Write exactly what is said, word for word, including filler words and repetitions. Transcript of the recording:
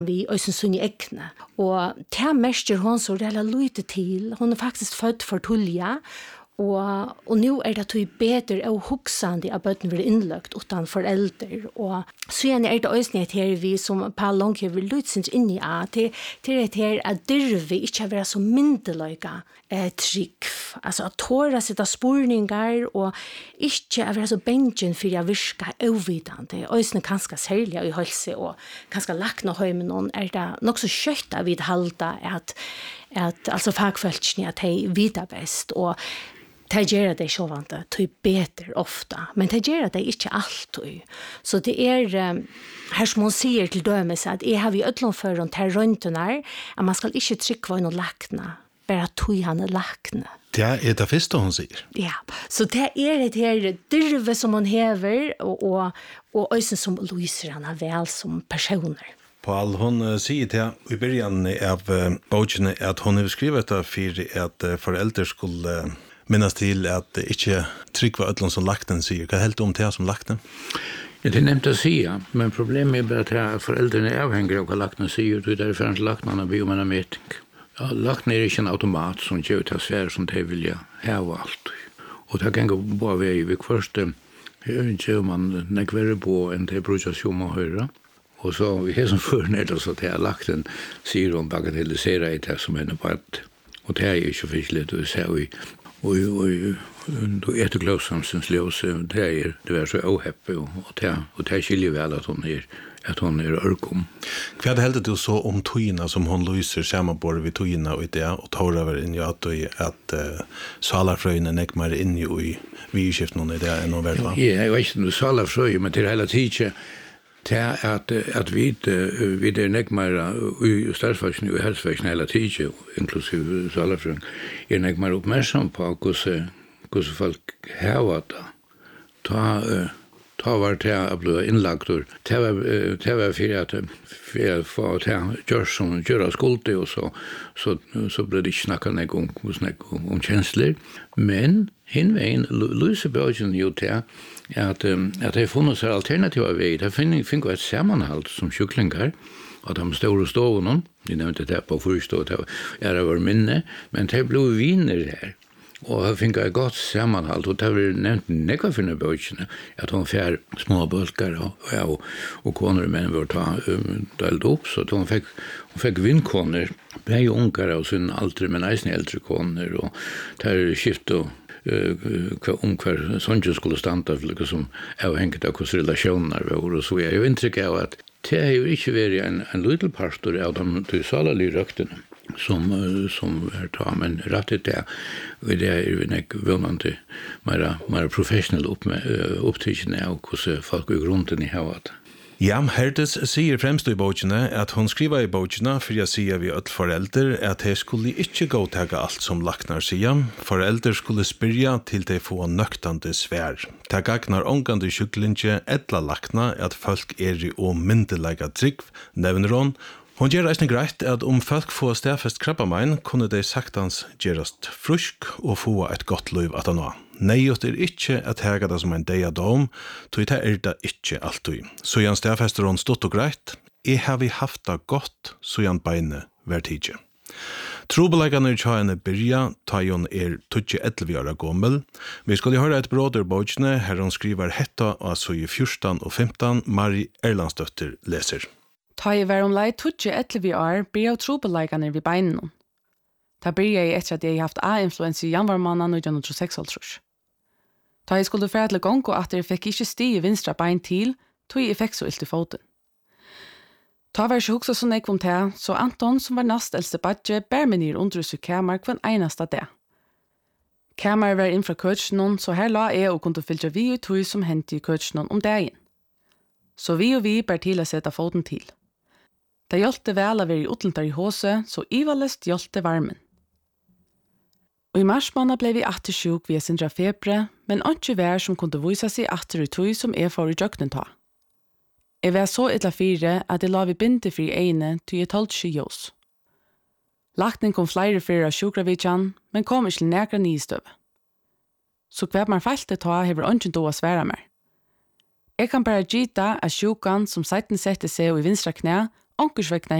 vi øysen sunn i ekne. Og det mestjer hon så rela lite til. Hon er faktisk født for tulja, og, og nå er det tog bedre og huksande at bøtten blir innløkt utan forelder. Og så er det øysen et her vi som Paul Lonke vil lutsins inn i at til, til et her at dyrvi ikke har vært så myndeløyga eh, trygg. Altså at tåra sitta spurningar og ikke har vært så bengen for å virka uvidande. Øysen er kanskje særlig i helse og kanskje lakna høymen noen er det nok så kjøtt av vidhalda at, at altså fagfølsene at de vita best og det gjør det sjåvande, det er bedre ofta, men det gjør det ikke alltid. Så det er, um, her som hun sier til dømes, at jeg har vi ødlomføren til røntene her, at man skal ikke trykke hva noe lakna, bare tog han er lakne. Det er det første hun sier. Ja, så det er et her dyrve som hun hever, og, og, og øysen som lyser han vel som personer. Paul, hun uh, sier til i begynnelsen av uh, bøkene at hun har skrevet det for at uh, foreldre skulle uh, minnes til at det ikke trygg var ødlån som lakten sier. Hva er helt om det som lakten? Ja, det er nevnt å si, men problemet er bare at foreldrene er avhengig av hva lakten sier, og det er derfor at lakten er by om en meting. Ja, lakten er ikke en automat som gjør til svære som de vil ha alt. Og det kan gå på vei. Vi først gjør man nekvære på enn det bruker seg om å høre. Og så vi har som før ned så til at lakten sier om bagatelliserer i det som er noe part. Og det er ikke virkelig å se i og og etter klossamsens ljøse, det er det er så oheppe, og det og det skiljer vel at hun er at hun er ørkom. Hva er det heldet du så om togene som hun lyser samarbeid ved togene og det, og tar over inn i at, at uh, salarfrøyene nek mer inn i vidskiften i det enn å være? Ja, jeg vet ikke noe salarfrøy, men til hele tiden det er at, at vi, vi er nek mer i størrelsesfasen og helsefasen hele tiden, inklusive salarfrøyen, er nek mer oppmerksom på hvordan, hvordan folk har det. Ta, ta var det å bli innlagt, og det var, det var for at for å få det gjør som gjør av skulde, og så, så, så ble det ikke snakket nek om, om, om kjensler. Men hinveien lyser bøkken jo til at, at det har funnet seg alternativa vei. Det finner jeg et sammenhalt som sjuklingar, at de står og står noen. De nevnte det på forstå, det er av minne, men det ble viner her. Og jeg finner et godt sammenhalt, og det var nevnt nekva finne bøkene, at hun fjær små bølger, og, ja, og, og koner og menn var ta um, delt opp, så hun fikk, hun fikk vindkoner, blei unger av sin aldre, men eisne eldre koner, og det er skift og Uh, om hver sånne skulle standa for liksom avhengig av hvordan relasjoner var, og så er jeg jo inntrykk av at det har jo ikke vært en, en liten pastor av de salalige røktene som, uh, som er ta, men rettet det, og det er jo nek vunnet mer, mer professionell opp, uh, opptrykkene av hvordan folk går rundt i havet. Ja, Herdes sier fremst i bøkene at hun skriver i bøkene for jeg sier vi alle foreldre at de skulle ikke godtage alt som laknar sier. Foreldre skulle spyrja til de få nøktande svær. Det gagnar ångande sjuklinje etla lakna at folk er i å myndelega trygg, nevner hun. Hun gjør eisne greit at om folk får stedfest krabbamein, kunne de saktans gjerast frusk og få et godt liv at han var. Nejot er ikke at hega det som en deia dom, tog det er det ikke alltid. Så Jan stedfester hun stått og greit, jeg har vi haft det godt, så Jan beine hver tidje. Trobeleggene i tjøene byrja, ta hun er tøtje elleve år gammel. Vi skal høre et bråder bøkene, her hun skriver hetta, altså i fjorten og femten, Mari Erlandsdøtter leser. Ta i var om lei tøtje elleve år, byrja trobeleggene vid beinen. Ta byrja i etter at jeg har haft A-influens i januarmåneden og gjennom tjueseks. Ta jeg skulle fære til gong og at jeg fikk ikke sti i vinstra bein til, tog jeg fikk så ilt i foten. Ta var ikke huksa så nek om det, så Anton, som var nast eldste badje, bær meg nir under seg kamar hver eneste det. Kamar var inn fra køtsjonen, så her la jeg og kunne fylle vi ut tog som hendte i køtsjonen om dagen. Så vi og vi bær til å sette foten til. Det hjelte vel å være i utlentar i hose, så ivalest hjelte varmen. Og i marsmåned ble vi atter sjuk via sindra febre, men ikke vær som kunne vise seg atter i tog som jeg får i jøkkenen ta. Jeg var så etla fire at jeg la vi binde fri ene til jeg talt skyjås. Lakten kom flere fyrir av sjukravidjan, men kom ikke til nekra nystøve. Så hva man feilte ta hever ønsken då å svære meg. Jeg kan bare gita at sjukan som seiten sette seg i vinstra knæ, onkursvegna